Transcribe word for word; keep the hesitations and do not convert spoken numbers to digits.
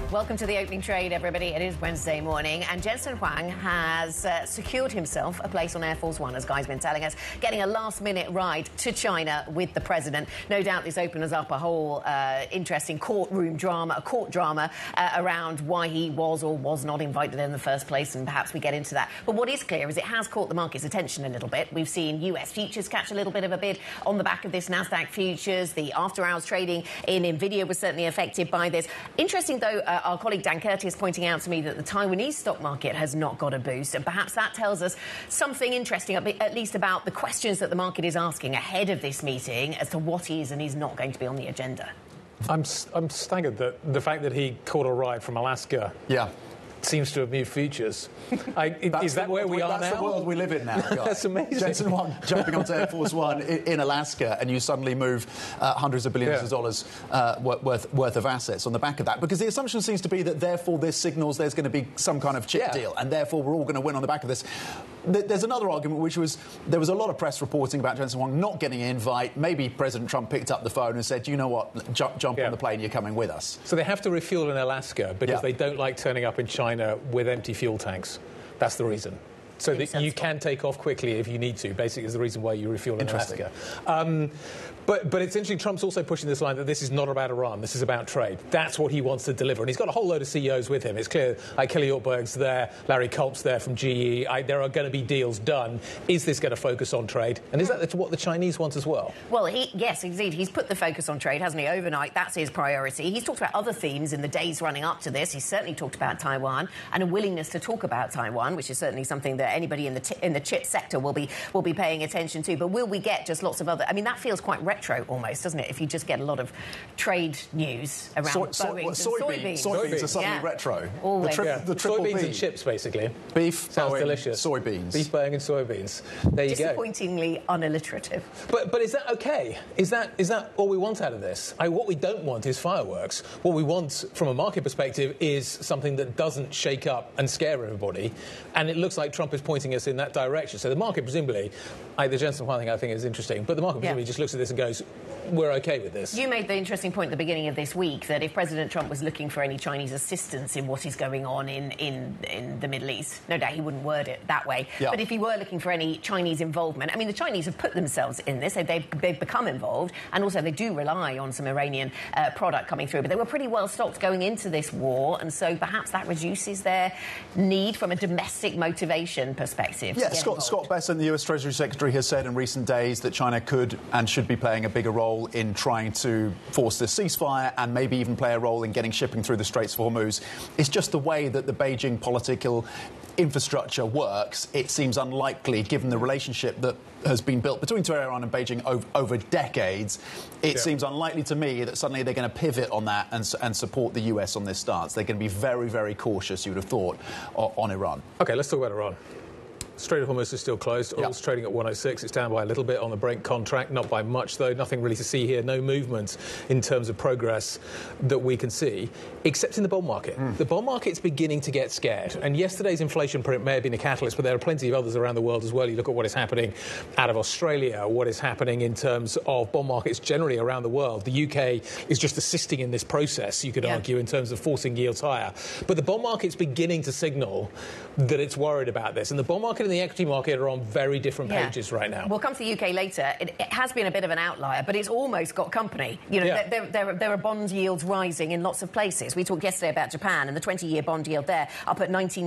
Welcome to the opening trade, everybody. It is Wednesday morning, and Jensen Huang has uh, secured himself a place on Air Force One, as Guy's been telling us, getting a last-minute ride to China with the president. No doubt this opens up a whole uh, interesting courtroom drama, a court drama uh, around why he was or was not invited in the first place, and perhaps we get into that. But what is clear is it has caught the market's attention a little bit. We've seen U S futures catch a little bit of a bid on the back of this, NASDAQ futures. The after-hours trading in NVIDIA was certainly affected by this. Interesting, though, uh, our colleague Dan Curtis pointing out to me that the Taiwanese stock market has not got a boost, and perhaps that tells us something interesting, at least about the questions that the market is asking ahead of this meeting as to what is and is not going to be on the agenda. I'm, I'm staggered that the fact that he caught a ride from Alaska yeah. seems to have moved futures. I, is that where we, we are that's now? That's the world we live in now, guys. That's amazing. Jensen Huang jumping onto Air Force One in, in Alaska, and you suddenly move uh, hundreds of billions yeah. of dollars uh, worth, worth of assets on the back of that. Because the assumption seems to be that, therefore, this signals there's going to be some kind of chip yeah. deal, and therefore we're all going to win on the back of this. There's another argument, which was there was a lot of press reporting about Jensen Huang not getting an invite. Maybe President Trump picked up the phone and said, you know what, jump, jump yeah. on the plane, you're coming with us. So they have to refuel in Alaska because yeah. they don't like turning up in China with empty fuel tanks. That's the reason. So that you can take off quickly if you need to, basically, is the reason why you refuel in Alaska. Um, but, but it's interesting, Trump's also pushing this line that this is not about Iran, this is about trade. That's what he wants to deliver. And he's got a whole load of C E Os with him. It's clear, like Kelly Ortberg's there, Larry Culp's there from G E. I, there are going to be deals done. Is this going to focus on trade? And is that what the Chinese want as well? Well, he, yes, indeed. He's put the focus on trade, hasn't he, overnight? That's his priority. He's talked about other themes in the days running up to this. He's certainly talked about Taiwan and a willingness to talk about Taiwan, which is certainly something that anybody in the, t in the chip sector will be, will be paying attention to. But will we get just lots of other... I mean, that feels quite retro almost, doesn't it, if you just get a lot of trade news around so, Boeing so, and soybeans. soybeans. Soybeans are suddenly yeah. retro. Always. The, tri yeah. the triple Soybeans B. and chips, basically. Beef, Sounds Boeing, delicious. soybeans. Beef, Boeing and soybeans. There you go. Disappointingly unalliterative. But, but is that OK? Is that, is that all we want out of this? I, what we don't want is fireworks. What we want, from a market perspective, is something that doesn't shake up and scare everybody. And it looks like Trump is pointing us in that direction. So the market, presumably, I, the Jensen Huang thing I think is interesting, but the market presumably yeah. just looks at this and goes, we're OK with this. You made the interesting point at the beginning of this week that if President Trump was looking for any Chinese assistance in what is going on in, in, in the Middle East, no doubt he wouldn't word it that way. Yeah. But if he were looking for any Chinese involvement, I mean, the Chinese have put themselves in this. They've, they've become involved, and also they do rely on some Iranian uh, product coming through. But they were pretty well stocked going into this war, and so perhaps that reduces their need from a domestic motivation perspective. Yeah, Scott, Scott Bessent, the U S Treasury Secretary, has said in recent days that China could and should be playing a bigger role in trying to force this ceasefire and maybe even play a role in getting shipping through the Straits of Hormuz. It's just the way that the Beijing political infrastructure works. It seems unlikely, given the relationship that has been built between Tehran and Beijing over, over decades. It yeah. seems unlikely to me that suddenly they're going to pivot on that and, and support the U S on this stance. They're going to be very, very cautious, you would have thought, on, on Iran. OK, let's talk about Iran. Strait of Hormuz is still closed. Oil's yep. trading at one oh six. It's down by a little bit on the Brent contract, not by much, though. Nothing really to see here. No movement in terms of progress that we can see, except in the bond market. Mm. The bond market's beginning to get scared. And yesterday's inflation print may have been a catalyst, but there are plenty of others around the world as well. You look at what is happening out of Australia, what is happening in terms of bond markets generally around the world. The U K is just assisting in this process, you could yeah. argue, in terms of forcing yields higher. But the bond market's beginning to signal that it's worried about this. And the bond market and the equity market are on very different yeah. pages right now. We'll come to the U K later. It, it has been a bit of an outlier, but it's almost got company. You know, yeah. there, there, there are bond yields rising in lots of places. We talked yesterday about Japan and the twenty-year bond yield there up at nineteen